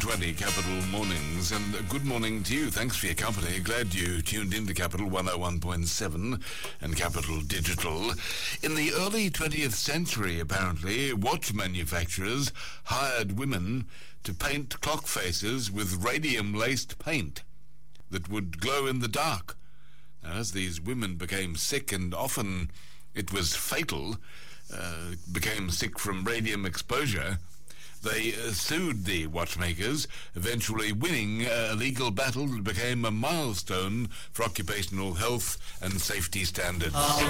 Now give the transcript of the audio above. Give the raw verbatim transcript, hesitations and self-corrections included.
twenty Capital Mornings, and good morning to you. Thanks for your company. Glad you tuned into Capital one oh one point seven and Capital Digital. In the early twentieth century, apparently, watch manufacturers hired women to paint clock faces with radium-laced paint that would glow in the dark. As these women became sick, and often it was fatal, uh, became sick from radium exposure, they uh, sued the watchmakers, eventually winning a legal battle that became a milestone for occupational health and safety standards. Oh.